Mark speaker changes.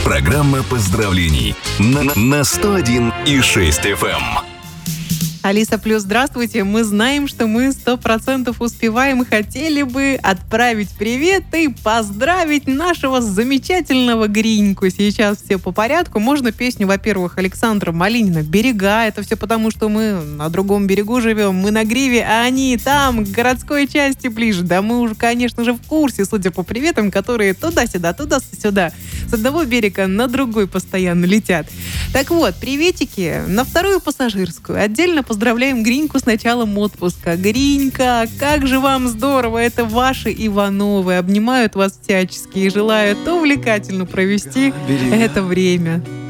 Speaker 1: Программа поздравлений на 101,6 FM.
Speaker 2: Алиса Плюс, здравствуйте. Мы знаем, что мы 100% успеваем и хотели бы отправить привет и поздравить нашего замечательного Гриньку. Сейчас все по порядку. Можно песню, во-первых, Александра Малинина «Берега». Это все потому, что мы на другом берегу живем. Мы на Гриве, а они там, к городской части ближе. Да мы уже, конечно же, в курсе, судя по приветам, которые туда-сюда, туда-сюда. С одного берега на другой постоянно летят. Так вот, приветики на вторую пассажирскую. Отдельно поздравляем Гриньку с началом отпуска. Гринька, как же вам здорово! Это ваши Ивановы. Обнимают вас всячески и желают увлекательно провести это время.